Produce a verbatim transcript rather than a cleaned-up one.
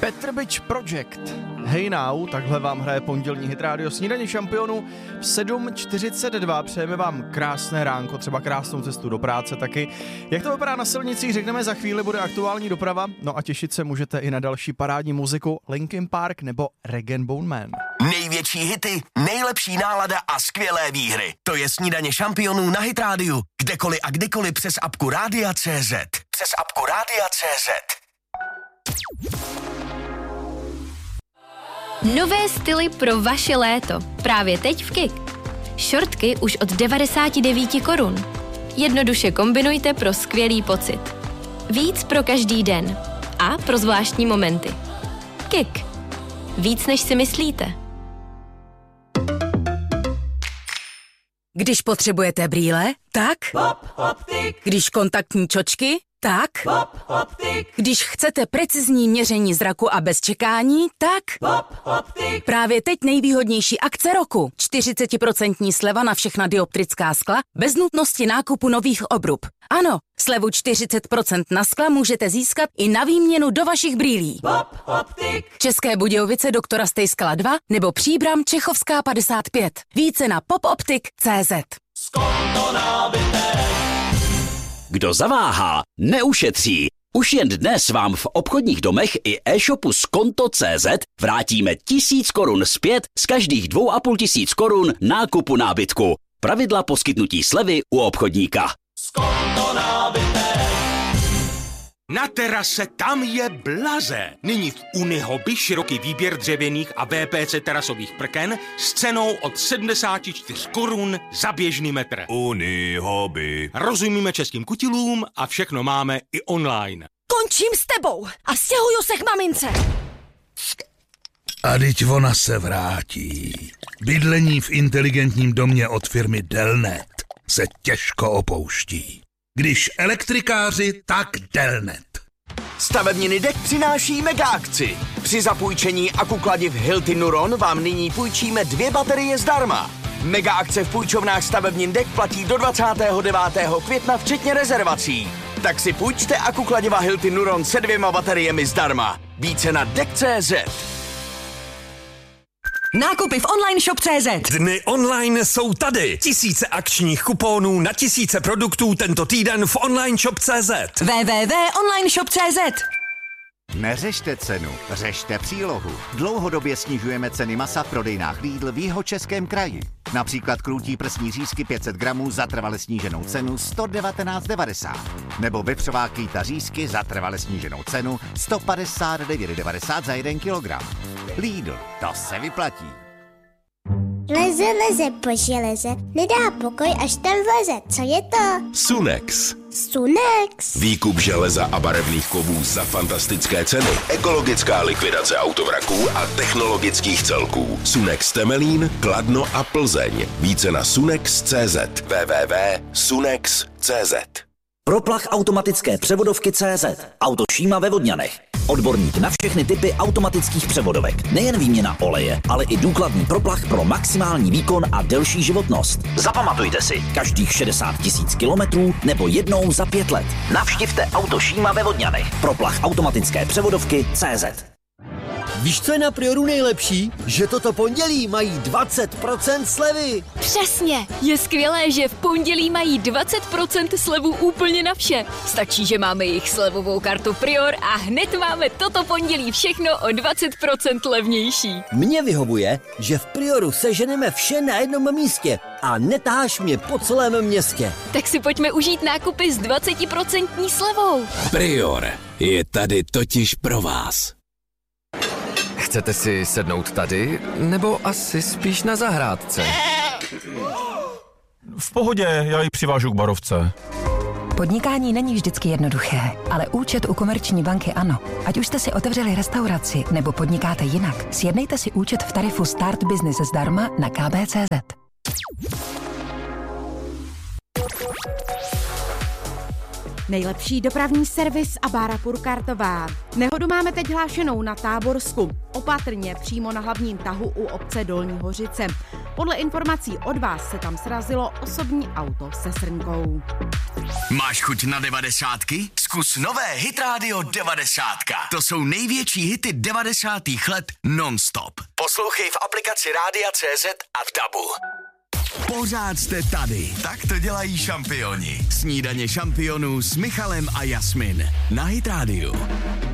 Petr Bič Project. Hey Now, takhle vám hraje pondělní Hit Radio Snídaně šampionů v sedm čtyřicet dva. Přejeme vám krásné ránko, třeba krásnou cestu do práce taky. Jak to vypadá na silnicích, řekneme za chvíli, bude aktuální doprava. No a těšit se můžete i na další parádní muziku Linkin Park nebo Rag and Bone Man. Největší hity, nejlepší nálada a skvělé výhry. To je Snídaně šampionů na Hit Radio. Kdekoliv a kdykoliv přes apku Rádia tečka cé zet. Přes apku Rádia tečka cé zet. Nové styly pro vaše léto. Právě teď v Kik. Šortky už od devadesát devět korun. Jednoduše kombinujte pro skvělý pocit. Víc pro každý den. A pro zvláštní momenty. Kik. Víc než si myslíte. Když potřebujete brýle, tak? Pop Optik. Když kontaktní čočky, tak? Pop Optik. Když chcete precizní měření zraku a bez čekání, tak? Pop Optik. Právě teď nejvýhodnější akce roku. čtyřicet procent sleva na všechna dioptrická skla bez nutnosti nákupu nových obrub. Ano, slevu čtyřicet procent na skla můžete získat i na výměnu do vašich brýlí. Pop Optik. České Budějovice Doktora Stejskala dva nebo Příbram Čechovská padesát pět. Více na popoptik tečka cé zet. Skonto nábytek. Kdo zaváhá, neušetří. Už jen dnes vám v obchodních domech i e-shopu Skonto tečka cé zet vrátíme tisíc korun zpět z každých dvou a půl tisíc korun nákupu nábytku. Pravidla poskytnutí slevy u obchodníka. Skonto nábytek. Na terase tam je blaze. Nyní v Unihobby široký výběr dřevěných a vé pé cé terasových prken s cenou od sedmdesát čtyři korun za běžný metr. Unihobby. Rozumíme českým kutilům a všechno máme i online. Končím s tebou a stěhuju se k mamince. A dyť ona se vrátí. Bydlení v inteligentním domě od firmy Delnet se těžko opouští. Když elektrikáři, tak Delnet. Stavebniny D E K přináší mega akci. Při zapůjčení akukladiv Hilti Nuron vám nyní půjčíme dvě baterie zdarma. Mega akce v půjčovnách stavebnin D E K platí do dvacátého devátého května včetně rezervací. Tak si půjčte akukladiva Hilti Nuron se dvěma bateriemi zdarma. Více na D E K tečka cé zet. Nákupy v online shop tečka cé zet. Dny online jsou tady. Tisíce akčních kuponů na tisíce produktů tento týden v online shop tečka cé zet. w w w tečka online shop tečka cé zet. Neřešte cenu, řešte přílohu. Dlouhodobě snižujeme ceny masa v prodejnách Lidl v Jihočeském kraji. Například krůtí prsní řízky pět set gramů za trvale sníženou cenu sto devatenáct devadesát. Nebo vepřová kýta řízky za trvale sníženou cenu sto padesát devět devadesát za jeden kilogram. Lidl, to se vyplatí. Leze, leze po železe, nedá pokoj, až tam vleze. Co je to? Sunex. Sunex. Výkup železa a barevných kovů za fantastické ceny. Ekologická likvidace autovraků a technologických celků. Sunex Temelín, Kladno a Plzeň. Více na sunex tečka cé zet. w w w tečka sunex tečka cé zet. Proplach automatické převodovky tečka cé zet. Auto Šíma ve Vodňanech. Odborník na všechny typy automatických převodovek. Nejen výměna oleje, ale i důkladný proplach pro maximální výkon a delší životnost. Zapamatujte si, každých šedesát tisíc kilometrů nebo jednou za pět let. Navštivte Auto Šíma ve Vodňanech. Proplach automatické převodovky tečka cé zet. Víš, co je na Prioru nejlepší? Že toto pondělí mají dvacet procent slevy. Přesně. Je skvělé, že v pondělí mají dvacet procent slevu úplně na vše. Stačí, že máme jejich slevovou kartu Prior a hned máme toto pondělí všechno o dvacet procent levnější. Mně vyhovuje, že v Prioru seženeme vše na jednom místě a netáháš mě po celém městě. Tak si pojďme užít nákupy s dvacet procent slevou. Prior je tady totiž pro vás. Chcete si sednout tady, nebo asi spíš na zahrádce? V pohodě, já ji přivážu k barovce. Podnikání není vždycky jednoduché, ale účet u Komerční banky ano. Ať už jste si otevřeli restauraci nebo podnikáte jinak, sjednejte si účet v tarifu Start Business zdarma na k b tečka cé zet. Nejlepší dopravní servis a Bára Purkartová. Nehodu máme teď hlášenou na Táborsku. Opatrně přímo na hlavním tahu u obce Dolní Hořice. Podle informací od vás se tam srazilo osobní auto se srnkou. Máš chuť na devadesátky? Zkus nové Hit Radio devadesátka. To jsou největší hity devadesátých let non-stop. Poslouchej v aplikaci Rádia C Z a v Dabu. Pořád jste tady. Tak to dělají šampioni. Snídaně šampionů s Michalem a Jasmin na Hit Radio.